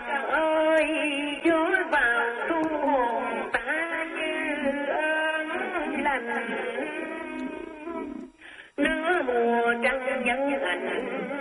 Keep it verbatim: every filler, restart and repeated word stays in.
trăng ơi gió vào thu hồn ta như ơn lành, nửa mùa trăng nhân ảnh